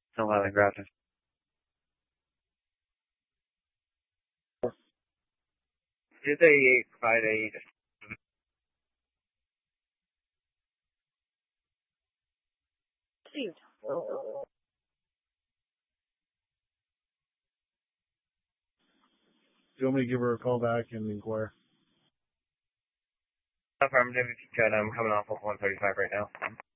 Still haven't grabbed it. Did they provide a... Received. Do you want me to give her a call back and inquire? Affirmative, if you could. I'm coming off of 135 right now.